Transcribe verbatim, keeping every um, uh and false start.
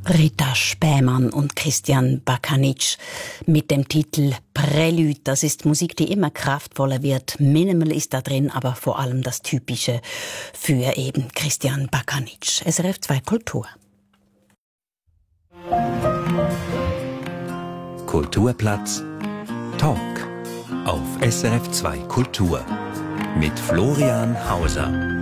Rita Spähmann und Christian Bakanic mit dem Titel Prelude. Das ist Musik, die immer kraftvoller wird. Minimal ist da drin, aber vor allem das Typische für eben Christian Bakanic. S R F zwei Kultur. Kulturplatz Talk auf S R F zwei Kultur mit Florian Hauser.